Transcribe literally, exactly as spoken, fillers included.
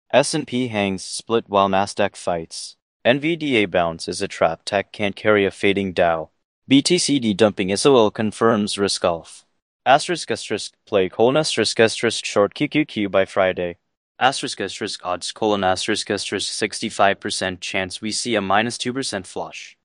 S and P hangs split while Nasdaq fights. N V D A bounce is a trap. Tech can't carry a fading Dow. B T C D dumping S O L confirms risk off. Asterisk asterisk play colon asterisk asterisk short Q Q Q by Friday. Asterisk asterisk odds colon asterisk asterisk sixty-five percent chance we see a minus two percent flush.